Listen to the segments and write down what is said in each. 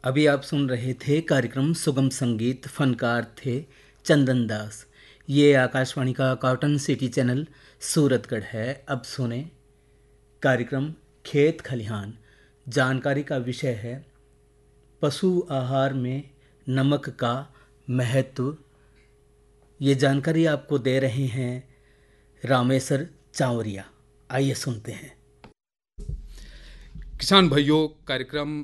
अभी आप सुन रहे थे कार्यक्रम सुगम संगीत। फनकार थे चंदन दास। ये आकाशवाणी का कॉटन सिटी चैनल सूरतगढ़ है। अब सुने कार्यक्रम खेत खलिहान। जानकारी का विषय है पशु आहार में नमक का महत्व। ये जानकारी आपको दे रहे हैं रामेश्वर चावरिया। आइए सुनते हैं। किसान भाइयों, कार्यक्रम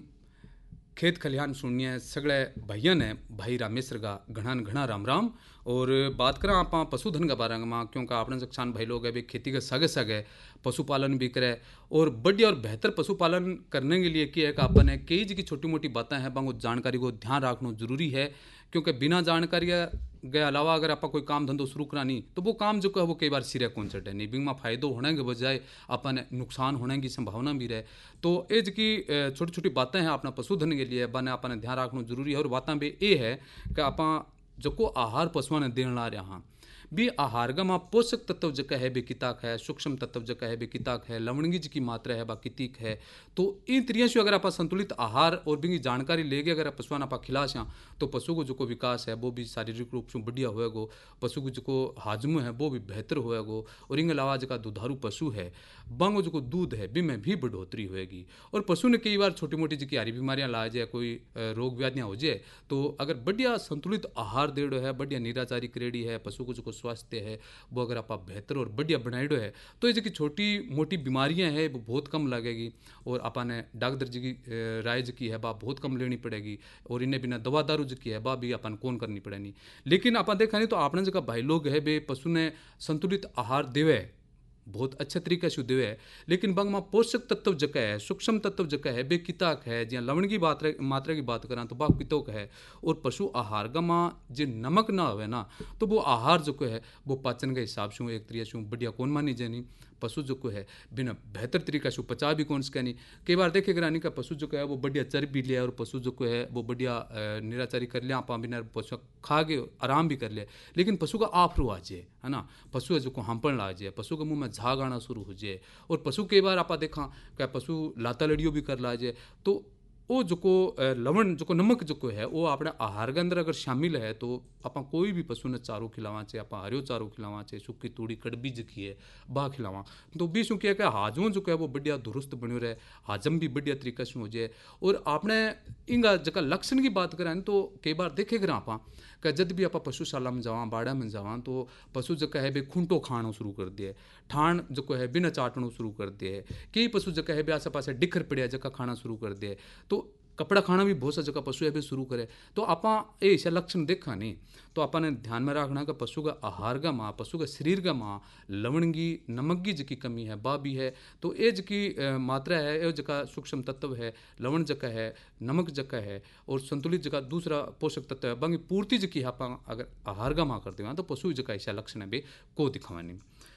खेत खलिहान सुनिए सगळे भैया ने भाई रामेश्वर का घना राम राम। और बात करें आप पशुधन के बारे में, क्योंकि आपने जो किसान भाई लोग है भी खेती के सगे सगे पशुपालन भी करे और बढ़िया और बेहतर पशुपालन करने के लिए क्या है कि आपने कई जी की छोटी मोटी बातें हैं बांगो जानकारी को ध्यान रखना जरूरी है। क्योंकि बिना जानकारी के अलावा अगर आप कोई काम धंधो शुरू करा नहीं तो वो काम जो है वो कई बार सिरे कौन चढ़े नहीं, बिंग में फायदो होने के बजाय अपन नुकसान होने की संभावना भी रहे। तो एज की छोटी छोटी बातें हैं अपना पशुधन के लिए बने अपने ध्यान रखना जरूरी है। और बातें भी ये है कि आप जो को आहार पशुओं ने देने ला रहे हैं भी आहार का पोषक तत्व जगह है बे किताक है, सूक्ष्म तत्व जगह है बे किताक है, लवणगी की मात्रा है बा कितिक है। तो इन तरीके से अगर आप संतुलित आहार और भी जानकारी लेके अगर पशुओं आप खिलासा तो पशु को जो विकास है वो भी शारीरिक रूप से बढ़िया होएगो, पशु को जो हाजम है वो भी बेहतर होएगो। और इनके अलावा जो दुधारू पशु है बांगो जो दूध है बी में भी बढ़ोतरी होएगी। और पशु ने कई बार छोटी मोटी जी हारी बीमारियां ला जाए, कोई रोग व्याधियां हो जाए, तो अगर बढ़िया संतुलित आहार देड़ो है, बढ़िया निराचारी करेड़ी है, पशु को जो स्वास्थ्य है वो अगर आप बेहतर और बढ़िया बनाइडो है तो ये जो छोटी मोटी बीमारियां हैं वो बहुत कम लगेगी। और आपने डॉक्टर जी की राय की है बा बहुत कम लेनी पड़ेगी। और इन्हें बिना दवा दारू जी की है बा भी अपन कौन करनी पड़ेगी। लेकिन आप देखा नहीं तो आपने जो भाई लोग है बे पशु ने संतुलित आहार देवे बहुत अच्छे तरीके से देवे है, लेकिन बंग में पोषक तत्व जगह है, सूक्ष्म तत्व जगह है बे किताक है, जिया लवण की मात्रा की बात करा तो बा कितोक है। और पशु आहार का माँ जो नमक ना हो ना तो वो आहार जो है वो पाचन के हिसाब से एक तरीके से बढ़िया कौन मानी जानी। पशु जो है बिना बेहतर तरीका से पचा भी कौन सके नहीं। कई बार देखे करानी का पशु जो है वो बढ़िया चर भी लिया और पशु जो है वो बढ़िया निराचारी कर लिया, आप बिना पशु खा के आराम भी कर लिया। लेकिन पशु का आफरू आ जाए है ना, पशु जो को हमपन ला जाए, पशु के मुंह में झाग आना शुरू हो जाए। और पशु कई बार आप देखा क्या पशु लाता लड़ियों भी कर ला जाए। तो वो जो को लवण जो को नमक जो को है वो अपने आहार के अंदर अगर शामिल है तो आप कोई भी पशु ने चारो खिलावा चाहिए, आप हरियो चारो खिलावा चाहिए, सूखी तूड़ी कड़बी जकी है बा खिलावा तो भी शू क्या हाजमो जो है वो बढ़िया दुरुस्त बनो रहे, हाजम भी बढ़िया तरीके से हो जाए। और आपने इंगा जगह लक्षण की बात करें तो कई बार देखे करा आप जब भी आप पशुशाला में जावा बाड़ा में जावा तो पशु जो है बे खूंटो खाणो शुरू कर दिए, ठाण जो है बिना चाटणो शुरू कर दिए। कई पशु जो है आसे पास डिखर पड़िया जगह खाना शुरू कर दिए। तो कपड़ा खाना भी बहुत सा जगह पशु है भी शुरू करे। तो आप ऐसा लक्षण देखा नहीं तो आपने ध्यान में रखना कि पशु का आहार का माँ, पशु का शरीर का माँ लवणगी नमक की कमी है बा भी है। तो ये जी मात्रा है, ये जगह सूक्ष्म तत्व है, लवण जगह है, नमक जगह है और संतुलित जगह दूसरा पोषक तत्व है बाकी पूर्ति जकी आप अगर आहार का माँ करते हैं तो पशु जगह ऐसा लक्षण है भी को दिखावानी।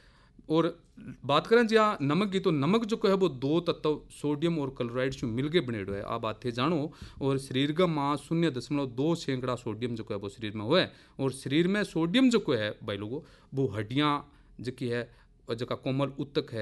और बात करें जी नमक की तो नमक जो है वो दो तत्व सोडियम और क्लोराइड से मिलके बनेडो है, आप बात जानो। और शरीर का माँ 0.2 सैकड़ा सोडियम जो है वो शरीर में हुआ। और शरीर में सोडियम जो है भाई लोगों वो हड्डियाँ जकी है और जका कोमल उत्तक है